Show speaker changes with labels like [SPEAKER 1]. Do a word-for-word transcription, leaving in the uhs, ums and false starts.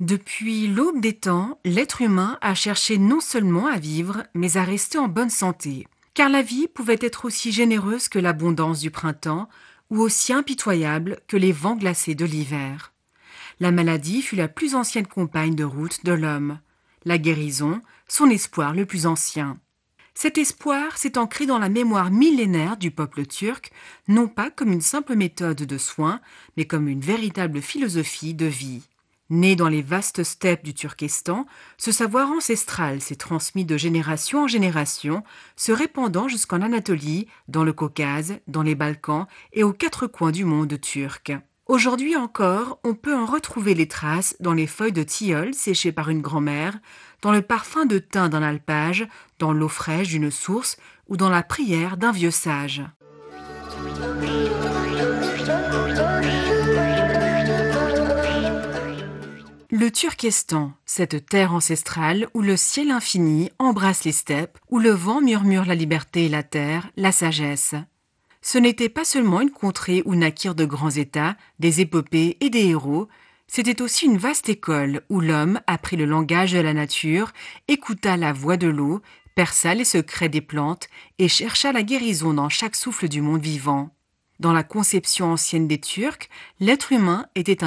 [SPEAKER 1] Depuis l'aube des temps, l'être humain a cherché non seulement à vivre, mais à rester en bonne santé. Car la vie pouvait être aussi généreuse que l'abondance du printemps, ou aussi impitoyable que les vents glacés de l'hiver. La maladie fut la plus ancienne compagne de route de l'homme. La guérison, son espoir le plus ancien. Cet espoir s'est ancré dans la mémoire millénaire du peuple turc, non pas comme une simple méthode de soins, mais comme une véritable philosophie de vie. Né dans les vastes steppes du Turkestan, ce savoir ancestral s'est transmis de génération en génération, se répandant jusqu'en Anatolie, dans le Caucase, dans les Balkans et aux quatre coins du monde turc. Aujourd'hui encore, on peut en retrouver les traces dans les feuilles de tilleul séchées par une grand-mère, dans le parfum de thym d'un alpage, dans l'eau fraîche d'une source ou dans la prière d'un vieux sage. Le Turkestan, cette terre ancestrale où le ciel infini embrasse les steppes, où le vent murmure la liberté et la terre, la sagesse. Ce n'était pas seulement une contrée où naquirent de grands États, des épopées et des héros, c'était aussi une vaste école où l'homme apprit le langage de la nature, écouta la voix de l'eau, perça les secrets des plantes et chercha la guérison dans chaque souffle du monde vivant. Dans la conception ancienne des Turcs, l'être humain était un